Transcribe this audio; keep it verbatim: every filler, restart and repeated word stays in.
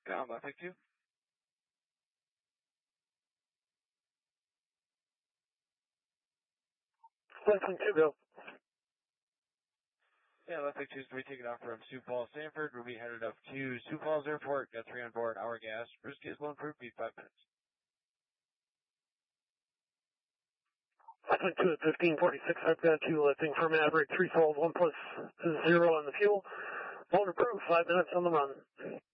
Ground by Pick two. Left two, go. Yeah, left Pick two is to be taken off from Sioux Falls, Sanford. We'll be headed up to Sioux Falls Airport. Got three on board, hour gas. Brisket is one for five minutes. Left two at fifteen forty-six, I've got two lifting for Maverick, three Falls, one plus zero on the fuel. Motor approved, five minutes on the run.